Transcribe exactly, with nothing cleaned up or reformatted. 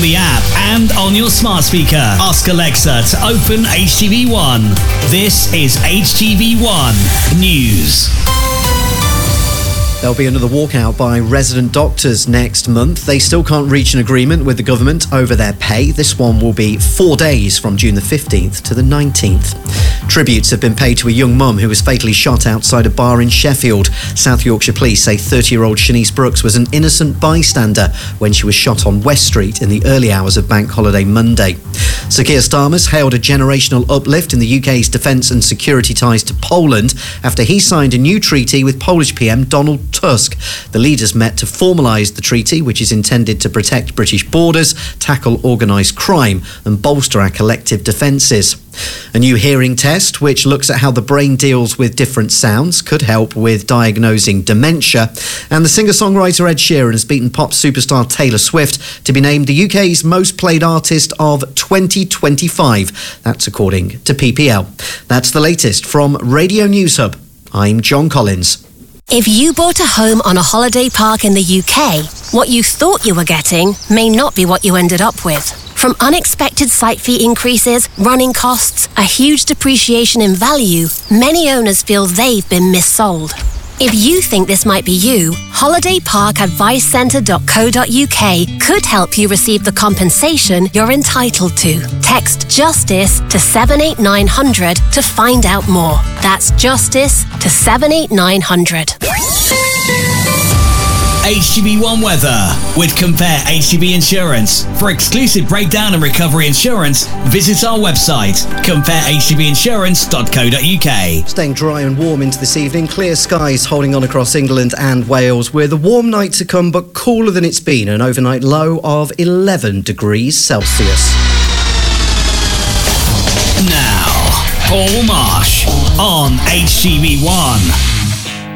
the app and on your smart speaker. Ask Alexa to open H T V One. This is H T V One News. There'll be another walkout by resident doctors next month. They still can't reach an agreement with the government over their pay. This one will be four days from June the fifteenth to the nineteenth. Tributes have been paid to a young mum who was fatally shot outside a bar in Sheffield. South Yorkshire police say thirty-year-old Shanice Brooks was an innocent bystander when she was shot on West Street in the early hours of Bank Holiday Monday. Sir Keir Starmer's hailed a generational uplift in the U K's defence and security ties to Poland after he signed a new treaty with Polish P M Donald Tusk. The leaders met to formalise the treaty, which is intended to protect British borders, tackle organised crime and bolster our collective defences. A new hearing test, which looks at how the brain deals with different sounds, could help with diagnosing dementia. And the singer-songwriter Ed Sheeran has beaten pop superstar Taylor Swift to be named the U K's most played artist of twenty twenty-five. That's according to P P L. That's the latest from Radio News Hub. I'm John Collins. If you bought a home on a holiday park in the U K, what you thought you were getting may not be what you ended up with. From unexpected site fee increases, running costs, a huge depreciation in value, many owners feel they've been missold. If you think this might be you, holiday park advice centre dot co dot U K could help you receive the compensation you're entitled to. Text JUSTICE to seven eight nine hundred to find out more. That's JUSTICE to seven eight nine hundred. H T V One weather with Compare H T V Insurance. For exclusive breakdown and recovery insurance, visit our website compare H T V insurance dot co dot U K. Staying dry and warm into this evening. Clear skies holding on across England and Wales, with a warm night to come but cooler than it's been. An overnight low of eleven degrees Celsius. Now, Paul Marsh on H T V One.